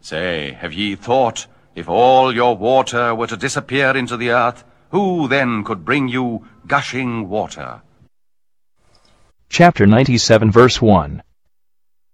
Say, have ye thought, if all your water were to disappear into the earth, who then could bring you gushing water? Chapter 97 verse 1.